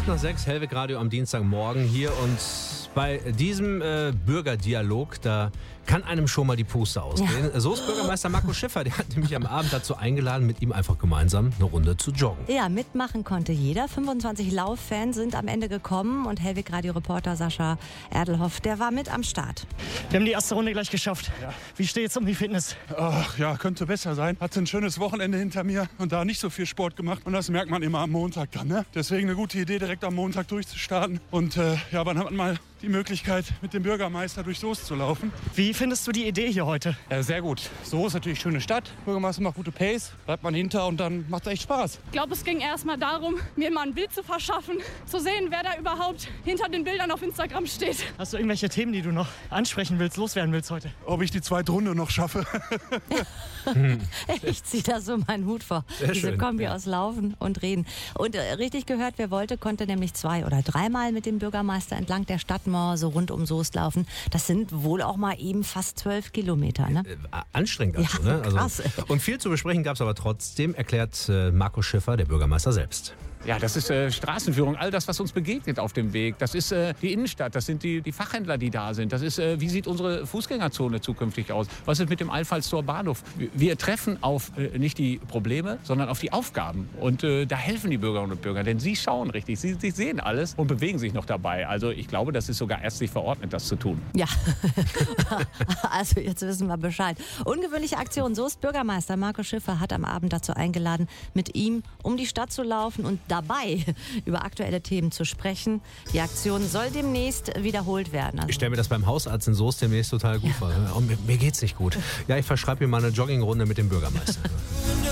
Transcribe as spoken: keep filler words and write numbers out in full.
nach sechs, Hellweg Radio am Dienstagmorgen hier, und bei diesem äh, Bürgerdialog, da kann einem schon mal die Puste ausgehen. Ja. So ist Bürgermeister Marco Schiffer, der hat nämlich am Abend dazu eingeladen, mit ihm einfach gemeinsam eine Runde zu joggen. Ja, mitmachen konnte jeder. fünfundzwanzig Lauffans sind am Ende gekommen und Hellweg Radio-Reporter Sascha Erdelhoff, der war mit am Start. Wir haben die erste Runde gleich geschafft. Ja. Wie steht es um die Fitness? Ach ja, könnte besser sein. Hatte ein schönes Wochenende hinter mir und da nicht so viel Sport gemacht. Und das merkt man immer am Montag dann. Ne? Deswegen eine gute Idee, direkt am Montag durchzustarten. Und äh, ja, dann hat man mal die Möglichkeit, mit dem Bürgermeister durch Soest zu laufen. Wie findest du die Idee hier heute? Ja, sehr gut. Soest ist natürlich eine schöne Stadt. Bürgermeister macht gute Pace, bleibt man hinter und dann macht es echt Spaß. Ich glaube, es ging erstmal darum, mir mal ein Bild zu verschaffen, zu sehen, wer da überhaupt hinter den Bildern auf Instagram steht. Hast du irgendwelche Themen, die du noch ansprechen willst, loswerden willst heute? Ob ich die zweite Runde noch schaffe? Ich ziehe da so meinen Hut vor. Sehr Diese schön, Kombi ja. aus Laufen und Reden. Und äh, richtig gehört, wer wollte, konnte nämlich zwei- oder dreimal mit dem Bürgermeister entlang der Stadtmauer so rund um Soest laufen. Das sind wohl auch mal eben fast zwölf Kilometer. Ne? Äh, anstrengend also, Ja, ne? Also, krass. und viel zu besprechen gab es aber trotzdem, erklärt äh, Marco Schiffer, der Bürgermeister selbst. Ja, das ist äh, Straßenführung, all das, was uns begegnet auf dem Weg. Das ist äh, die Innenstadt, das sind die, die Fachhändler, die da sind. Das ist, äh, wie sieht unsere Fußgängerzone zukünftig aus? Was ist mit dem Einfallstor Bahnhof? Wir, wir treffen auf äh, nicht die Probleme, sondern auf die Aufgaben. Und äh, da helfen die Bürgerinnen und Bürger, denn sie schauen richtig, sie, sie sehen alles und bewegen sich noch dabei. Also ich glaube, das ist sogar ärztlich verordnet, das zu tun. Ja, also jetzt wissen wir Bescheid. Ungewöhnliche Aktion. Soest Bürgermeister Marco Schiffer hat am Abend dazu eingeladen, mit ihm um die Stadt zu laufen und dabei über aktuelle Themen zu sprechen. Die Aktion soll demnächst wiederholt werden. Also Ich stelle mir das beim Hausarzt in Soest demnächst total gut vor. Oh, mir, mir geht's nicht gut. Ja, ich verschreibe mir mal eine Joggingrunde mit dem Bürgermeister.